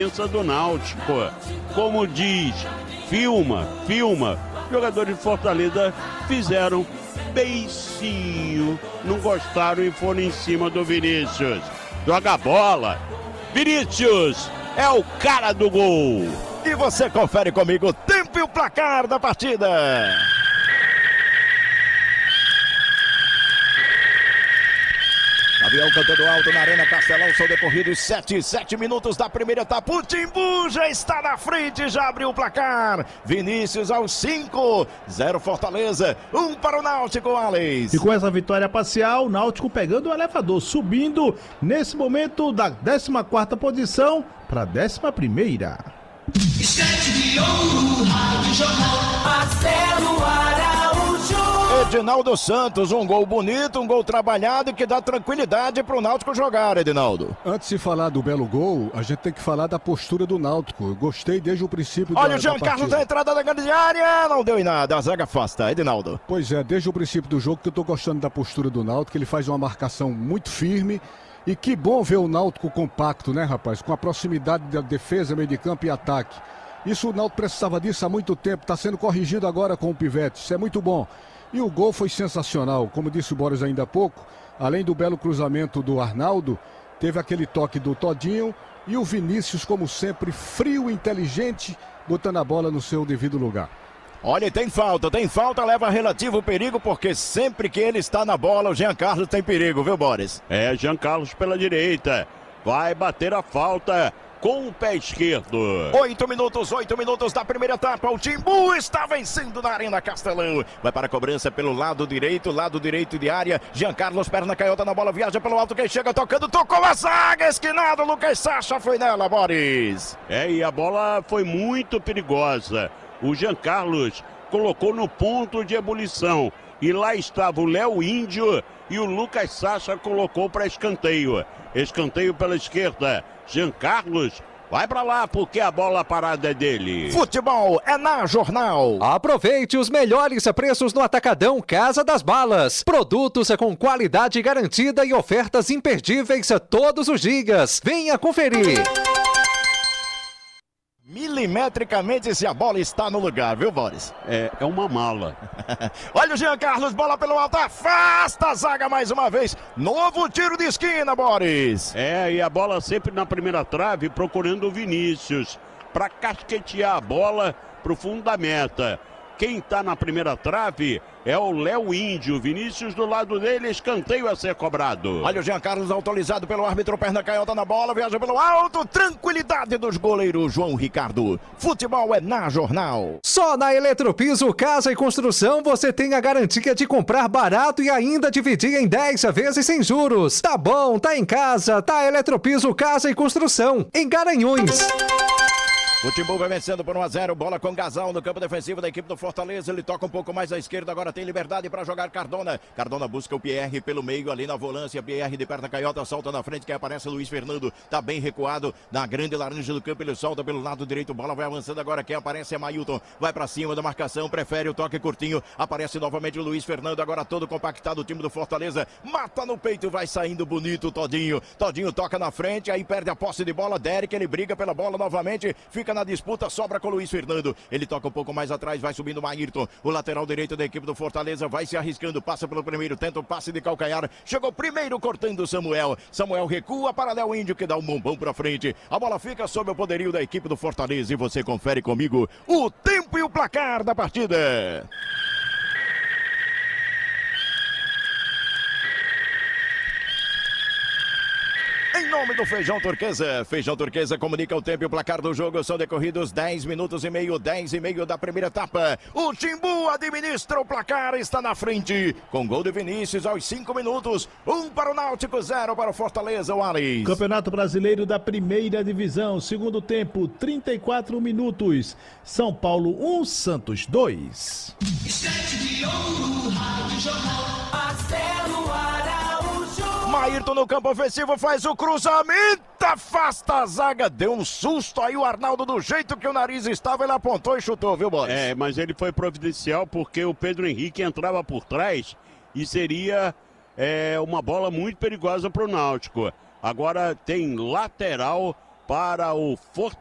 do Náutico. Como diz, filma. Jogadores de Fortaleza fizeram beicinho, não gostaram e foram em cima do Vinícius. Joga a bola. Vinícius é o cara do gol. E você confere comigo o tempo e o placar da partida. Gabriel cantando alto na Arena Castelão, são decorridos 7 minutos da primeira etapa. O Timbu já está na frente, já abriu o placar. Vinícius aos 5, 0 Fortaleza, 1 para o Náutico, Alex. E com essa vitória parcial, o Náutico pegando o elevador, subindo nesse momento da 14ª posição para a 11ª. Esquete de ouro, Rádio Jornal, Marcelo Araújo. Edinaldo Santos, um gol bonito, um gol trabalhado e que dá tranquilidade para o Náutico jogar, Edinaldo. Antes de falar do belo gol, a gente tem que falar da postura do Náutico. Eu gostei desde o princípio Olha o Jean Carlos da entrada da grande área, não deu em nada, a zaga afasta, Edinaldo. Pois é, desde o princípio do jogo que eu tô gostando da postura do Náutico, ele faz uma marcação muito firme. E que bom ver o Náutico compacto, né, rapaz? Com a proximidade da defesa, meio de campo e ataque. Isso o Náutico precisava disso há muito tempo, está sendo corrigido agora com o Pivete, isso é muito bom. E o gol foi sensacional, como disse o Boris ainda há pouco, além do belo cruzamento do Arnaldo, teve aquele toque do Todinho e o Vinícius, como sempre, frio e inteligente, botando a bola no seu devido lugar. Olha, tem falta, leva relativo perigo, porque sempre que ele está na bola, o Jean Carlos tem perigo, viu, Boris? É, Jean Carlos pela direita, vai bater a falta com o pé esquerdo. 8 minutos da primeira etapa. O Timbu está vencendo na Arena Castelão. Vai para a cobrança pelo lado direito de área. Jean Carlos, perna canhota na bola, viaja pelo alto. Quem chega tocando, tocou a zaga, esquinado. Lucas Sacha foi nela, Boris. E a bola foi muito perigosa. O Jean Carlos colocou no ponto de ebulição. E lá estava o Léo Índio e o Lucas Sacha colocou para escanteio. Escanteio pela esquerda. Jean Carlos vai para lá porque a bola parada é dele. Futebol é na Jornal. Aproveite os melhores preços no Atacadão Casa das Balas. Produtos com qualidade garantida e ofertas imperdíveis todos os dias. Venha conferir. Milimetricamente se a bola está no lugar, viu, Boris? É uma mala. Olha o Jean Carlos, bola pelo alto, afasta a zaga mais uma vez. Novo tiro de esquina, Boris. E a bola sempre na primeira trave, procurando o Vinícius, para casquetear a bola pro fundo da meta. Quem está na primeira trave é o Léo Índio. Vinícius do lado dele, escanteio a ser cobrado. Olha o Jean Carlos autorizado pelo árbitro, perna canhota na bola, viaja pelo alto, tranquilidade dos goleiros João Ricardo. Futebol é na Jornal. Só na Eletropiso Casa e Construção você tem a garantia de comprar barato e ainda dividir em 10 vezes sem juros. Tá bom, tá em casa, tá Eletropiso Casa e Construção, em Garanhuns. O Timbu vai vencendo por 1-0, bola com Gasal no campo defensivo da equipe do Fortaleza, ele toca um pouco mais à esquerda, agora tem liberdade para jogar Cardona. Cardona busca o Pierre pelo meio, ali na volância, Pierre de perna canhota, solta na frente, que aparece Luiz Fernando, tá bem recuado, na grande laranja do campo, ele solta pelo lado direito, bola vai avançando agora, quem aparece é Mailton, vai para cima da marcação, prefere o toque curtinho, aparece novamente o Luiz Fernando, agora todo compactado o time do Fortaleza, mata no peito, vai saindo bonito o Todinho toca na frente, aí perde a posse de bola, Derek, ele briga pela bola novamente, fica na disputa, sobra com o Luiz Fernando, ele toca um pouco mais atrás, vai subindo o Maírton, o lateral direito da equipe do Fortaleza, vai se arriscando, passa pelo primeiro, tenta o passe de calcanhar, chegou primeiro cortando o Samuel recua para Léo Índio, que dá um bombom pra frente, a bola fica sob o poderio da equipe do Fortaleza e você confere comigo o tempo e o placar da partida. Em nome do Feijão Turquesa comunica o tempo e o placar do jogo, são decorridos 10 minutos e meio da primeira etapa. O Timbu administra o placar, está na frente, com gol de Vinícius aos 5 minutos, 1 para o Náutico, 0 para o Fortaleza, o Alex. Campeonato Brasileiro da Primeira Divisão, segundo tempo, 34 minutos, São Paulo 1, Santos 2. Esquete de ouro, Rádio Jornal, Marcelo Araújo. Maírton no campo ofensivo faz o cruzamento, afasta a zaga, deu um susto aí o Arnaldo, do jeito que o nariz estava, ele apontou e chutou, viu, Boris? Mas ele foi providencial porque o Pedro Henrique entrava por trás e seria uma bola muito perigosa para o Náutico. Agora tem lateral para o Fortaleza.